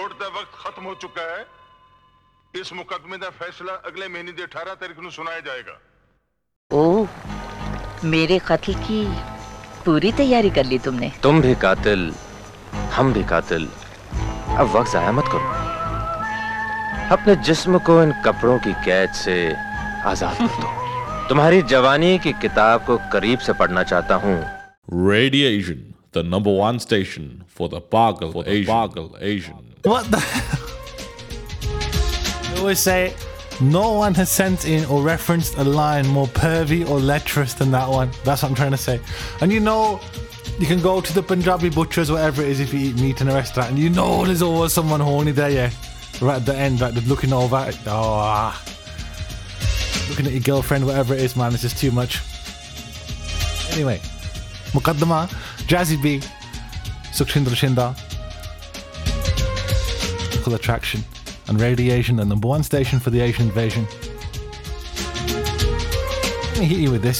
दौड़ता वक्त खत्म हो चुका है। इस मुकदमे का फैसला अगले महीने की 18 तारीख को सुनाया जाएगा। ओह, मेरे कत्ल की पूरी तैयारी कर ली तुमने? तुम भी कातिल, हम भी कातिल। अब वक्त जाया मत करो। अपने जिस्म को इन कपड़ों की कैद से आजाद कर दो। तुम्हारी जवानी की किताब को करीब से पढ़ना चाहता हूँ। Radiation, the #1 station for the Pagal Asian. What the? They always say no one has sent in or referenced a line more pervy or lecherous than that one. That's what I'm trying to say. And you know, you can go to the Punjabi butchers, whatever it is, if you eat meat in a restaurant, and you know there's always someone horny there, yeah. Right at the end, like they're looking over, looking at your girlfriend, whatever it is, man, it's just too much. Anyway, Muqaddama, Jazzy B, Sukhshindra Shinda, Equal Attraction, and Radiation, the #1 station for the Asian invasion. Let me hit you with this.